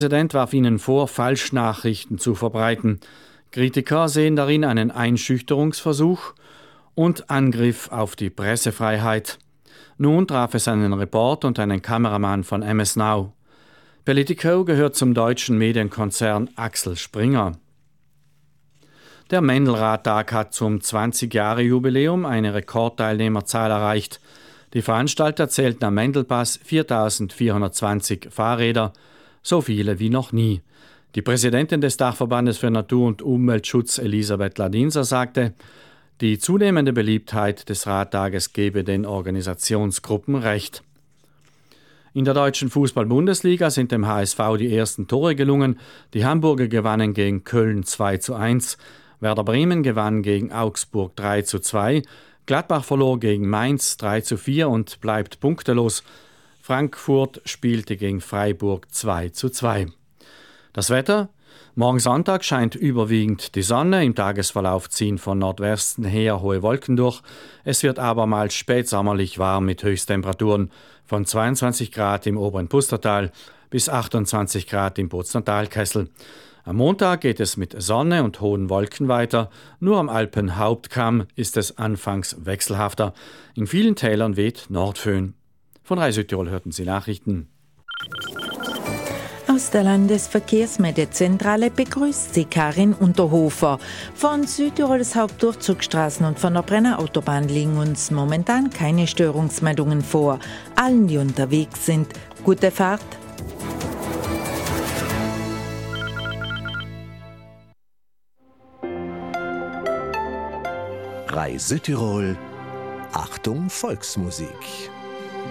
Der Präsident warf ihnen vor, Falschnachrichten zu verbreiten. Kritiker sehen darin einen Einschüchterungsversuch und Angriff auf die Pressefreiheit. Nun traf es einen Reporter und einen Kameramann von MS Now. Politico gehört zum deutschen Medienkonzern Axel Springer. Der Mendelrad-Tag hat zum 20-Jahre-Jubiläum eine Rekordteilnehmerzahl erreicht. Die Veranstalter zählten am Mendelpass 4.420 Fahrräder, so viele wie noch nie. Die Präsidentin des Dachverbandes für Natur- und Umweltschutz, Elisabeth Ladinser, sagte, die zunehmende Beliebtheit des Radtages gebe den Organisationsgruppen recht. In der deutschen Fußball-Bundesliga sind dem HSV die ersten Tore gelungen. Die Hamburger gewannen gegen Köln 2:1. Werder Bremen gewann gegen Augsburg 3:2. Gladbach verlor gegen Mainz 3:4 und bleibt punktelos. Frankfurt spielte gegen Freiburg 2:2. Das Wetter? Morgen Sonntag scheint überwiegend die Sonne. Im Tagesverlauf ziehen von Nordwesten her hohe Wolken durch. Es wird abermals spätsommerlich warm mit Höchsttemperaturen von 22 Grad im oberen Pustertal bis 28 Grad im Bozner Talkessel. Am Montag geht es mit Sonne und hohen Wolken weiter. Nur am Alpenhauptkamm ist es anfangs wechselhafter. In vielen Tälern weht Nordföhn. Von Rai Südtirol hörten Sie Nachrichten. Aus der Landesverkehrsmedienzentrale begrüßt Sie Karin Unterhofer. Von Südtirols Hauptdurchzugsstraßen und von der Brenner Autobahn liegen uns momentan keine Störungsmeldungen vor. Allen, die unterwegs sind, gute Fahrt. Rai Südtirol, Achtung Volksmusik.